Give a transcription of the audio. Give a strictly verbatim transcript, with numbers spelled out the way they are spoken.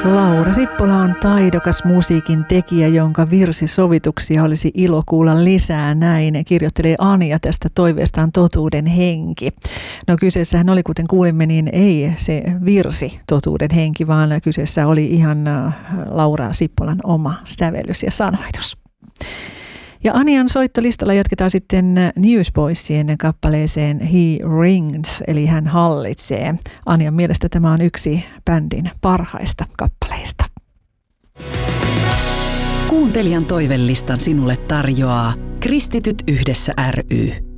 Laura Sippola on taidokas musiikin tekijä, jonka virsisovituksia olisi ilo kuulla lisää. Näin kirjoittelee Anja tästä toiveestaan Totuuden henki. No kyseessähän oli, kuten kuulimme, niin ei se virsi Totuuden henki, vaan kyseessä oli ihan Laura Sippolan oma sävellys ja sanoitus. Ja Anjan soittolistalla jatketaan sitten Newsboysien kappaleeseen He Rings, eli hän hallitsee. Anjan mielestä tämä on yksi bändin parhaista kappaleista. Kuuntelijan toivelistan sinulle tarjoaa Kristityt yhdessä ry.